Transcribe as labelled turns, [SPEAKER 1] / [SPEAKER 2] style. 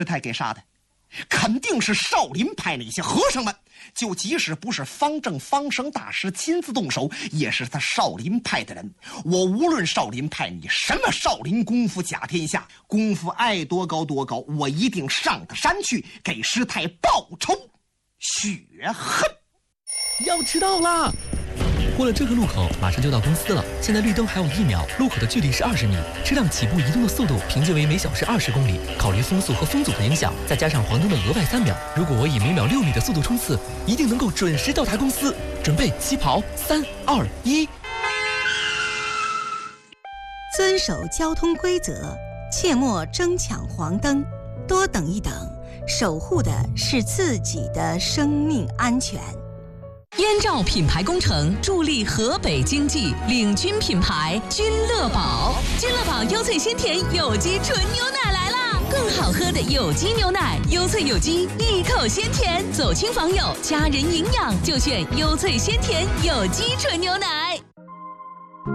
[SPEAKER 1] 太给杀的，肯定是少林派那些和尚们。就即使不是方正方生大师亲自动手，也是他少林派的人。我无论少林派你什么少林功夫甲天下，功夫爱多高多高，我一定上他山去给师太报仇雪恨。
[SPEAKER 2] 要迟到啦！过了这个路口，马上就到公司了。现在绿灯还有1秒，路口的距离是20米，车辆起步移动的速度平均为每小时20公里。考虑风速和风阻的影响，再加上黄灯的额外3秒，如果我以每秒6米的速度冲刺，一定能够准时到达公司。准备起跑，3、2、1。
[SPEAKER 3] 遵守交通规则，切莫争抢黄灯，多等一等，守护的是自己的生命安全。
[SPEAKER 4] 燕赵品牌工程助力河北经济，领军品牌君乐宝。君乐宝优萃鲜甜有机纯牛奶来啦！更好喝的有机牛奶，优萃有机，一口鲜甜。走亲访友，家人营养，就选优萃鲜甜有机纯牛奶。